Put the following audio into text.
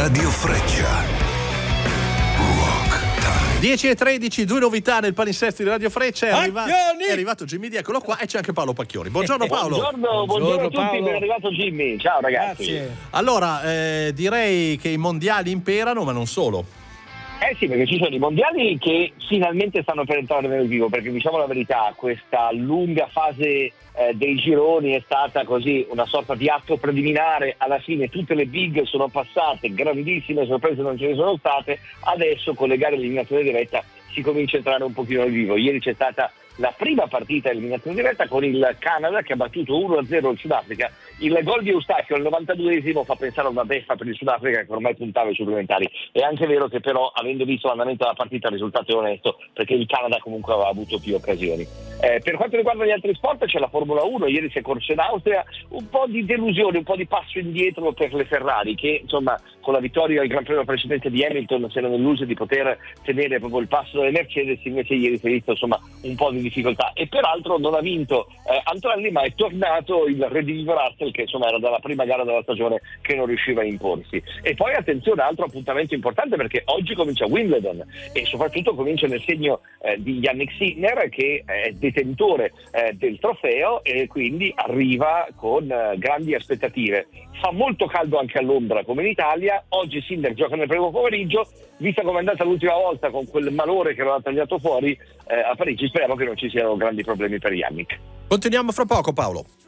Radio Freccia. 10:13, due novità nel palinsesto di Radio Freccia. È arrivato Jimmy D, eccolo qua, e c'è anche Paolo Pacchioni. Buongiorno Paolo. Buongiorno a tutti, Paolo. ben arrivato Jimmy. Ciao ragazzi. Grazie. Allora, direi che i mondiali imperano, ma non solo. Sì, perché ci sono i mondiali che finalmente stanno per entrare nel vivo, perché diciamo la verità, questa lunga fase dei gironi è stata così una sorta di atto preliminare. Alla fine tutte le big sono passate, grandissime sorprese non ce ne sono state. Adesso con le gare eliminazione diretta si comincia a entrare un pochino nel vivo. Ieri c'è stata la prima partita eliminazione diretta con il Canada che ha battuto 1-0 il Sudafrica. Il gol di Eustachio al 92esimo fa pensare a una beffa per il Sudafrica che ormai puntava ai supplementari. È anche vero che però, avendo visto l'andamento della partita, il risultato è onesto, perché il Canada comunque aveva avuto più occasioni. Per quanto riguarda gli altri sport, c'è la Formula 1, ieri si è corso in Austria, un po' di delusione, un po' di passo indietro per le Ferrari che insomma con la vittoria al Gran Premio precedente di Hamilton si erano illuse di poter tenere proprio il passo delle Mercedes, invece ieri si è visto insomma un po' di difficoltà. E peraltro non ha vinto Antonelli, ma è tornato il Redivivo Russell, che insomma era dalla prima gara della stagione che non riusciva a imporsi. E poi attenzione, altro appuntamento importante, perché oggi comincia Wimbledon e soprattutto comincia nel segno di Jannik Sinner, che è detentore del trofeo e quindi arriva con grandi aspettative. Fa molto caldo anche a Londra come in Italia. Oggi Sinner gioca nel primo pomeriggio, vista come è andata l'ultima volta con quel malore che l'ha tagliato fuori a Parigi, speriamo che non ci siano grandi problemi per Jannik. Continuiamo fra poco, Paolo.